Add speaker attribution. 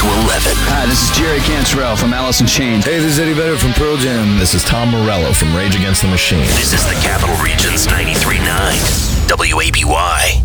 Speaker 1: 11.
Speaker 2: Hi, this is Jerry Cantrell from Alice in Chains.
Speaker 3: Hey, this is Eddie Vedder from Pearl Jam.
Speaker 4: This is Tom Morello from Rage Against the Machine.
Speaker 1: This is the Capital Region's 93.9 WABY.